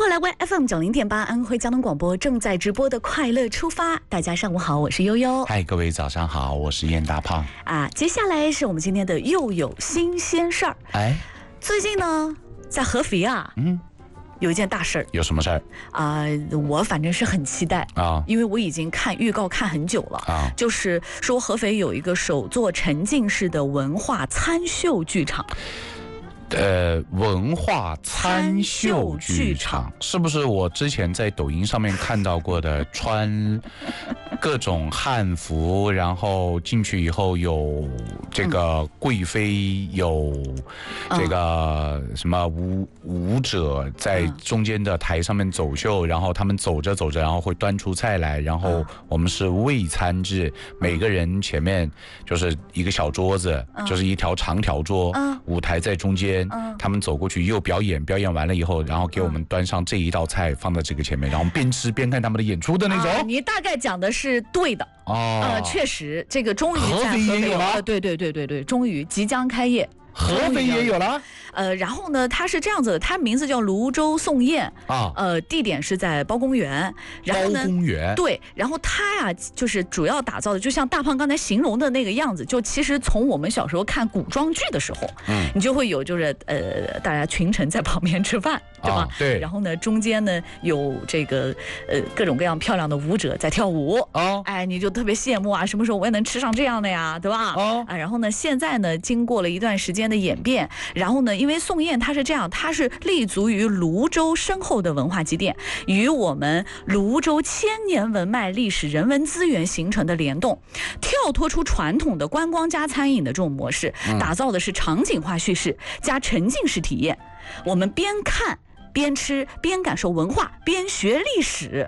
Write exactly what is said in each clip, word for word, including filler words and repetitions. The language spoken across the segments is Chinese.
回来 Y F M 九零点八安徽交通广播正在直播的快乐出发，大家上午好，我是悠悠。 嗨，各位早上好，我是燕大胖。 啊，接下来是我们今天的又有新鲜事儿。 哎， 最近呢，在合肥啊，嗯，有一件大事儿。 有什么事儿啊、呃？我反正是很期待啊， 因为我已经看预告看很久了啊。就是说合肥有一个首座沉浸式的文化参秀剧场。 呃，文化参秀剧场是不是我之前在抖音上面看到过的，穿各种汉服，然后进去以后有这个贵妃，有这个什么舞舞者在中间的台上面走秀，然后他们走着走着，然后会端出菜来，然后我们是喂餐制，每个人前面就是一个小桌子，就是一条长条桌，舞台在中间。他们走过去又表演，表演完了以后，然后给我们端上这一道菜放在这个前面，然后我们边吃边看他们的演出的那种。 啊、你大概讲的是对的哦， 呃，确实，这个终于在合肥也有了， 呃，对对对对对，终于即将开业。 合肥也有了， 呃，然后呢，它是这样子的，它名字叫泸州颂宴啊， 呃，地点是在包公园，然后呢， 包公园对，然后它呀、啊，就是主要打造的，就像大胖刚才形容的那个样子，就其实从我们小时候看古装剧的时候，嗯，你就会有就是呃，大家群臣在旁边吃饭，对吧？ 啊、对， 然后呢，中间呢有这个呃各种各样漂亮的舞者在跳舞，哦，哎，你就特别羡慕啊，什么时候我也能吃上这样的呀，对吧？哦，啊，然后呢，现在呢，经过了一段时间的演变，然后呢，因为颂宴它是这样，它是立足于泸州深厚的文化积淀，与我们泸州千年文脉历史人文资源形成的联动，跳脱出传统的观光加餐饮的这种模式，打造的是场景化叙事加沉浸式体验，我们边看边吃边感受文化边学历史。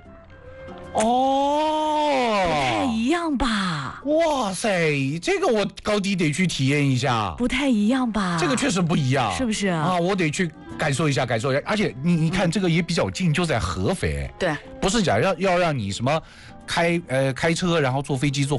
哦， 不太一样吧？ 哇塞，这个我高低得去体验一下。 不太一样吧？ 这个确实不一样， 是不是啊？我得去感受一下，感受一下。而且你你看，这个也比较近，就在合肥。 对， 不是讲要要让你什么开呃开车，然后坐飞机坐